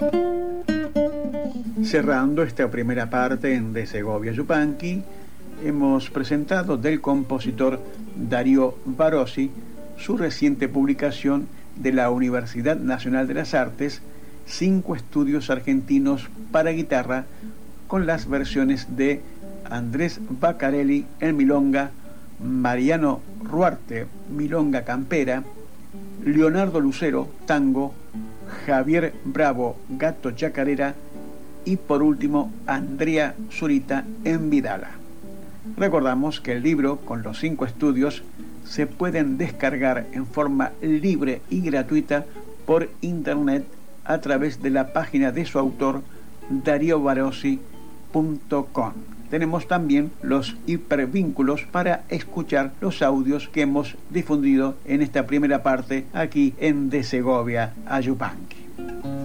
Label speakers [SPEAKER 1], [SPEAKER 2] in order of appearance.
[SPEAKER 1] Cerrando esta primera parte de Segovia Yupanqui, hemos presentado del compositor Darío Barossi su reciente publicación de la Universidad Nacional de las Artes, 5 estudios argentinos para guitarra, con las versiones de Andrés Baccarelli en milonga, Mariano Ruarte, milonga campera, Leonardo Lucero, tango, Javier Bravo, gato chacarera, y por último Andrea Zurita en Vidala. Recordamos que el libro con los 5 estudios se pueden descargar en forma libre y gratuita por internet a través de la página de su autor, dariobarossi.com. Tenemos también los hipervínculos para escuchar los audios que hemos difundido en esta primera parte aquí en De Segovia a Yupanqui.